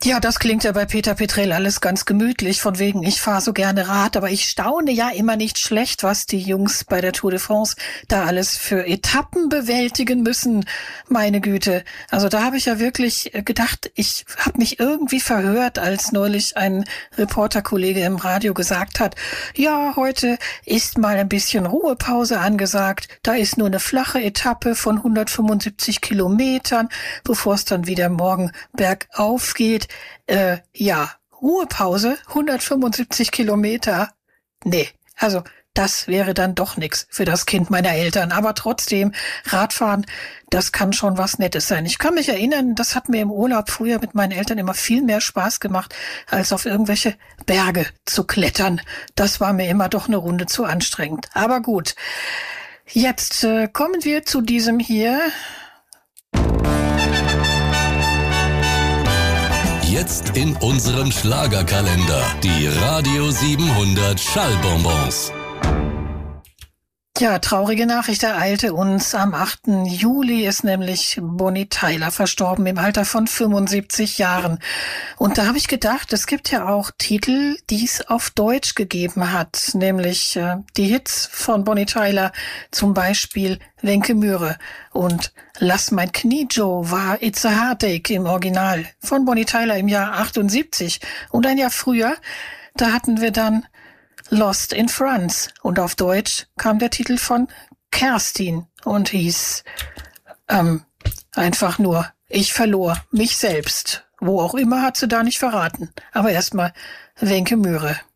Ja, das klingt ja bei Peter Petrell alles ganz gemütlich, von wegen, ich fahre so gerne Rad, aber ich staune ja immer nicht schlecht, was die Jungs bei der Tour de France da alles für Etappen bewältigen müssen. Meine Güte. Also da habe ich ja wirklich gedacht, ich habe mich irgendwie verhört, als neulich ein Reporterkollege im Radio gesagt hat, ja, heute ist mal ein bisschen Ruhepause angesagt. Da ist nur eine flache Etappe von 175 Kilometern, bevor es dann wieder morgen bergauf geht. Ja, Ruhepause, 175 Kilometer. Nee, also das wäre dann doch nix für das Kind meiner Eltern. Aber trotzdem, Radfahren, das kann schon was Nettes sein. Ich kann mich erinnern, das hat mir im Urlaub früher mit meinen Eltern immer viel mehr Spaß gemacht, als auf irgendwelche Berge zu klettern. Das war mir immer doch eine Runde zu anstrengend. Aber gut, jetzt kommen wir zu diesem hier. Jetzt in unserem Schlagerkalender die Radio 700 Schallbonbons. Ja, traurige Nachricht ereilte uns. Am 8. Juli ist nämlich Bonnie Tyler verstorben im Alter von 75 Jahren. Und da habe ich gedacht, es gibt ja auch Titel, die es auf Deutsch gegeben hat, nämlich die Hits von Bonnie Tyler, zum Beispiel Wenke Mühre. Und Lass mein Knie, Joe, war It's a Heartache im Original von Bonnie Tyler im Jahr 78. Und ein Jahr früher, da hatten wir dann Lost in France. Und auf Deutsch kam der Titel von Kerstin und hieß einfach nur Ich verlor mich selbst. Wo auch immer, hat sie da nicht verraten. Aber erstmal Wenke Mühre.